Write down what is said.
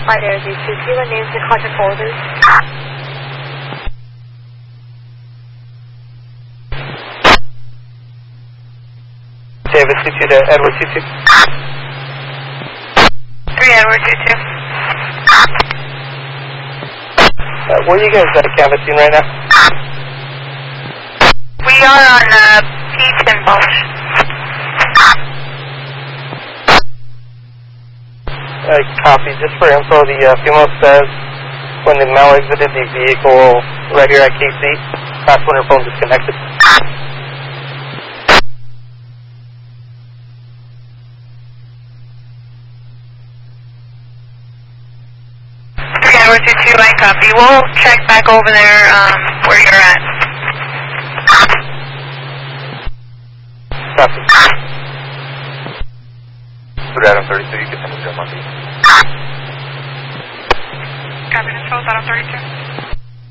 Flight Air Z2 names and contact holders. David 22 to Edward 22. 3 Edward 22. Where are you guys canvassing right now? We are on P10 Bulge. Copy. Just for info, the female says when the male exited the vehicle right here at KC, that's when her phone disconnected. Edward 22, I copy. We'll check back over there where you're at. Copy. Adam 32, you can send it to Monday. Copy, control, Adam 32.